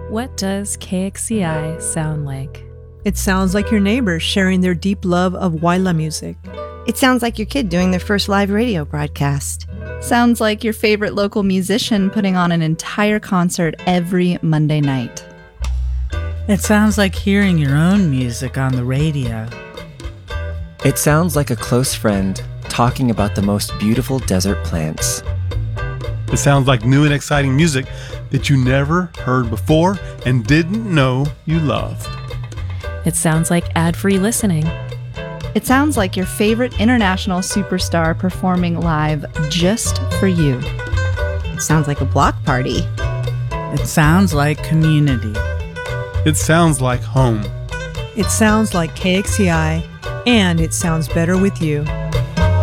What does KXCI sound like? It sounds like your neighbors sharing their deep love of Waila music. It sounds like your kid doing their first live radio broadcast. Sounds like your favorite local musician putting on an entire concert every Monday night. It sounds like hearing your own music on the radio. It sounds like a close friend talking about the most beautiful desert plants. It sounds like new and exciting music that you never heard before and didn't know you loved. It sounds like ad-free listening. It sounds like your favorite international superstar performing live just for you. It sounds like a block party. It sounds like community. It sounds like home. It sounds like KXCI, and it sounds better with you.